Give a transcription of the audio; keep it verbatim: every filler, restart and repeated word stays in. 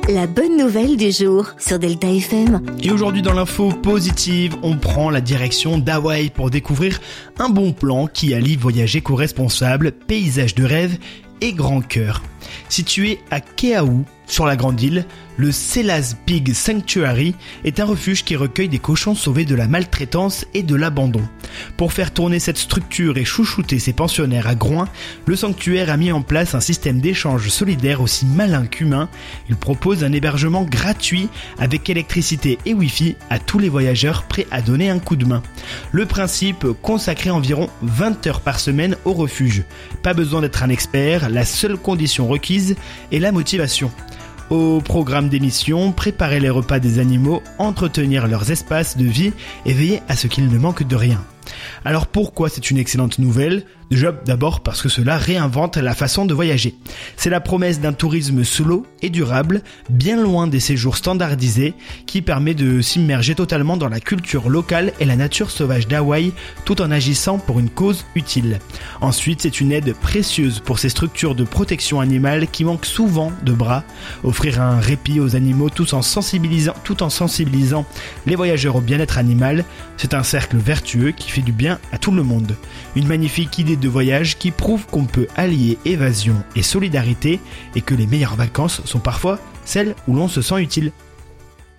La bonne nouvelle du jour sur Delta F M. Et aujourd'hui dans l'info positive, on prend la direction d'Hawaï pour découvrir un bon plan qui allie voyage éco-responsable, paysage de rêve et grand cœur. Situé à Keaau, sur la grande île, le Sellers Pig Sanctuary est un refuge qui recueille des cochons sauvés de la maltraitance et de l'abandon. Pour faire tourner cette structure et chouchouter ses pensionnaires à groin, le sanctuaire a mis en place un système d'échange solidaire aussi malin qu'humain. Il propose un hébergement gratuit avec électricité et wifi à tous les voyageurs prêts à donner un coup de main. Le principe, consacrer environ vingt heures par semaine au refuge. Pas besoin d'être un expert, la seule condition requise est la motivation. Au programme d'émission, préparer les repas des animaux, entretenir leurs espaces de vie et veiller à ce qu'ils ne manquent de rien. Alors pourquoi c'est une excellente nouvelle ? Déjà d'abord parce que cela réinvente la façon de voyager. C'est la promesse d'un tourisme solo et durable, bien loin des séjours standardisés, qui permet de s'immerger totalement dans la culture locale et la nature sauvage d'Hawaï, tout en agissant pour une cause utile. Ensuite, c'est une aide précieuse pour ces structures de protection animale qui manquent souvent de bras. Offrir un répit aux animaux tout en sensibilisant, tout en sensibilisant les voyageurs au bien-être animal, c'est un cercle vertueux qui fait du bien à tout le monde. Une magnifique idée de voyage qui prouve qu'on peut allier évasion et solidarité et que les meilleures vacances sont parfois celles où l'on se sent utile.